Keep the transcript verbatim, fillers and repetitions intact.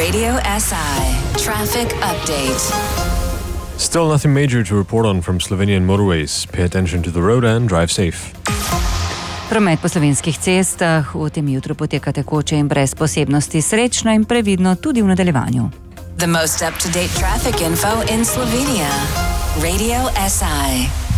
Radio S I Traffic Update. Still nothing major to report on from Slovenian motorways. Pay attention to the road and drive safe. Promet po slovenskih cestah v tem jutru poteka tekoče in brez posebnosti, srečno in previdno tudi v nadaljevanju. The most up-to-date traffic info in Slovenia. Radio S I.